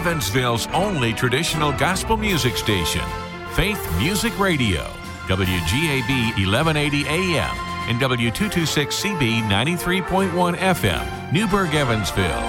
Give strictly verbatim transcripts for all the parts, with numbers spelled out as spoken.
Evansville's only traditional gospel music station, Faith Music Radio, W G A B eleven eighty A M and W two twenty-six C B ninety-three point one F M, Newburgh, Evansville.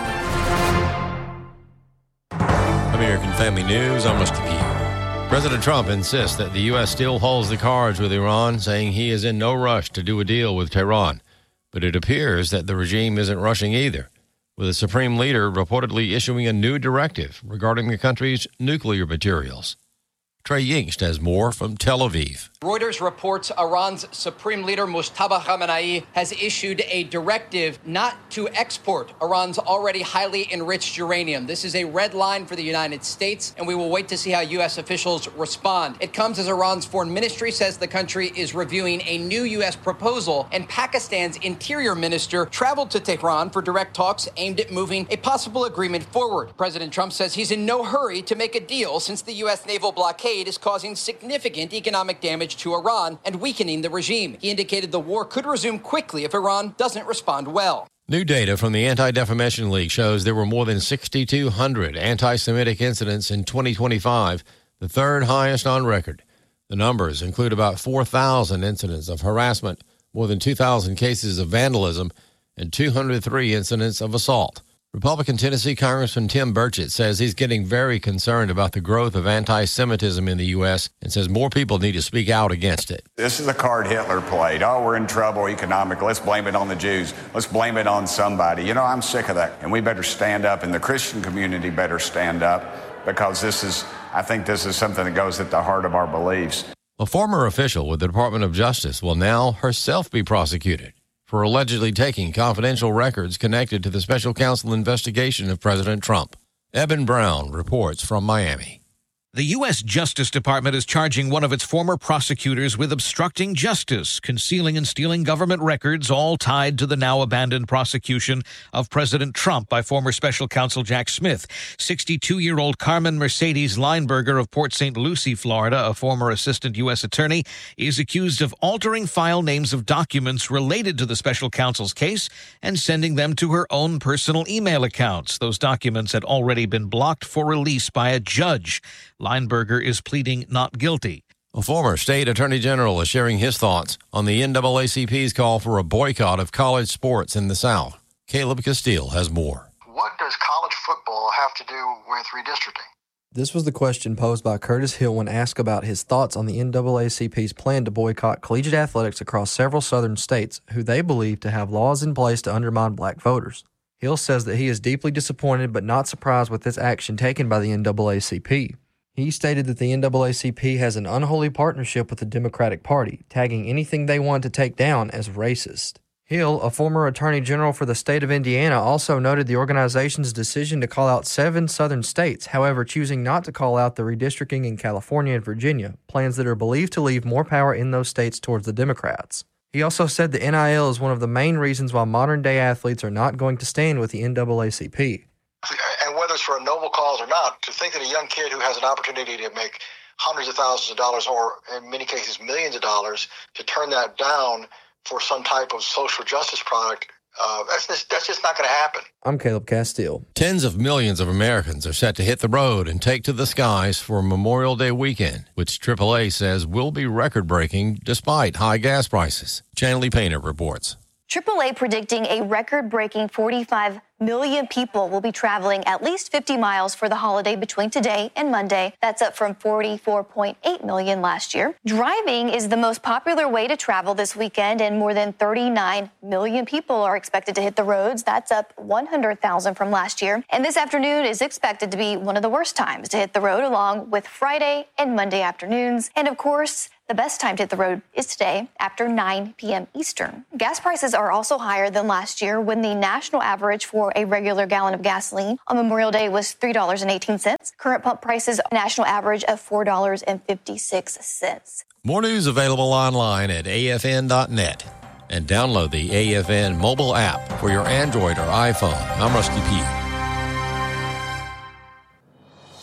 American Family News, I'm Rusty Pugh. President Trump insists that the U S still holds the cards with Iran, saying he is in no rush to do a deal with Tehran. But it appears that the regime isn't rushing either, with the supreme leader reportedly issuing a new directive regarding the country's nuclear materials. Trey Yingst has more from Tel Aviv. Reuters reports Iran's Supreme Leader Mojtaba Khamenei has issued a directive not to export Iran's already highly enriched uranium. This is a red line for the United States, and we will wait to see how U S officials respond. It comes as Iran's foreign ministry says the country is reviewing a new U S proposal, and Pakistan's interior minister traveled to Tehran for direct talks aimed at moving a possible agreement forward. President Trump says he's in no hurry to make a deal since the U S naval blockade is causing significant economic damage to Iran and weakening the regime. He indicated the war could resume quickly if Iran doesn't respond well. New data from the Anti-Defamation League shows there were more than six thousand two hundred anti-Semitic incidents in twenty twenty-five, the third highest on record. The numbers include about four thousand incidents of harassment, more than two thousand cases of vandalism, and two hundred three incidents of assault. Republican Tennessee Congressman Tim Burchett says he's getting very concerned about the growth of anti-Semitism in the U S and says more people need to speak out against it. This is a card Hitler played. Oh, we're in trouble economically. Let's blame it on the Jews. Let's blame it on somebody. You know, I'm sick of that. And we better stand up, and the Christian community better stand up, because this is, I think this is something that goes at the heart of our beliefs. A former official with the Department of Justice will now herself be prosecuted for allegedly taking confidential records connected to the special counsel investigation of President Trump. Eben Brown reports from Miami. The U S Justice Department is charging one of its former prosecutors with obstructing justice, concealing and stealing government records, all tied to the now-abandoned prosecution of President Trump by former special counsel Jack Smith. sixty-two-year-old Carmen Mercedes Lineberger of Port Saint Lucie, Florida, a former assistant U S attorney, is accused of altering file names of documents related to the special counsel's case and sending them to her own personal email accounts. Those documents had already been blocked for release by a judge. Lineberger is pleading not guilty. A former state attorney general is sharing his thoughts on the N double A C P's call for a boycott of college sports in the South. Caleb Castile has more. What does college football have to do with redistricting? This was the question posed by Curtis Hill when asked about his thoughts on the N double A C P's plan to boycott collegiate athletics across several southern states, who they believe to have laws in place to undermine black voters. Hill says that he is deeply disappointed but not surprised with this action taken by the N double A C P. He stated that the N double A C P has an unholy partnership with the Democratic Party, tagging anything they want to take down as racist. Hill, a former attorney general for the state of Indiana, also noted the organization's decision to call out seven southern states, however choosing not to call out the redistricting in California and Virginia, plans that are believed to leave more power in those states towards the Democrats. He also said the N I L is one of the main reasons why modern-day athletes are not going to stand with the N double A C P. And whether it's for a noble cause or not, to think that a young kid who has an opportunity to make hundreds of thousands of dollars, or in many cases millions of dollars, to turn that down for some type of social justice product, uh, that's, just, that's just not going to happen. I'm Caleb Castile. Tens of millions of Americans are set to hit the road and take to the skies for Memorial Day weekend, which triple A says will be record-breaking despite high gas prices. Chanley Painter reports. triple A predicting a record-breaking forty-five million people will be traveling at least fifty miles for the holiday between today and Monday. That's up from forty-four point eight million last year. Driving is the most popular way to travel this weekend, and more than thirty-nine million people are expected to hit the roads. That's up one hundred thousand from last year. And this afternoon is expected to be one of the worst times to hit the road, along with Friday and Monday afternoons. And of course, the best time to hit the road is today after nine p.m. Eastern. Gas prices are also higher than last year, when the national average for a regular gallon of gasoline on Memorial Day was three dollars and eighteen cents. Current pump prices, national average of four dollars and fifty-six cents. More news available online at A F N dot net. And download the A F N mobile app for your Android or iPhone. I'm Rusty Pugh.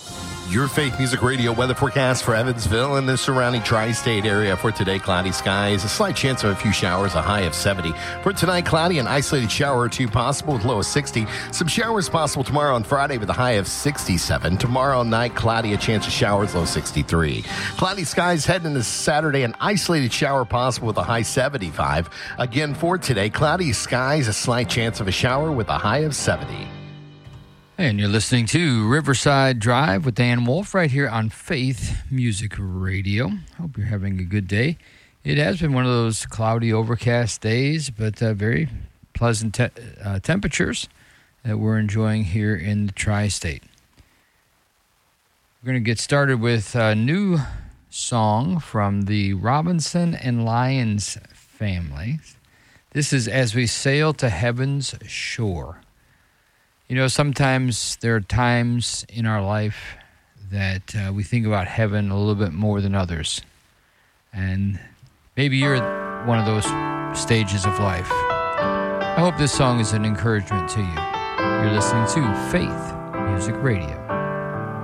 Your Faith Music Radio weather forecast for Evansville and the surrounding tri-state area for today. Cloudy skies, a slight chance of a few showers, a high of seventy. For tonight, cloudy, an isolated shower or two possible with low of sixty. Some showers possible tomorrow on Friday with a high of sixty-seven. Tomorrow night, cloudy, a chance of showers, low sixty-three. Cloudy skies heading into Saturday, an isolated shower possible with a high seventy-five. Again for today, cloudy skies, a slight chance of a shower with a high of seventy. And you're listening to Riverside Drive with Dan Wolf right here on Faith Music Radio. Hope you're having a good day. It has been one of those cloudy, overcast days, but uh, very pleasant te- uh, temperatures that we're enjoying here in the tri-state. We're going to get started with a new song from the Robinson and Lyons family. This is As We Sail to Heaven's Shore. You know, sometimes there are times in our life that uh, we think about heaven a little bit more than others. And maybe you're at one of those stages of life. I hope this song is an encouragement to you. You're listening to Faith Music Radio.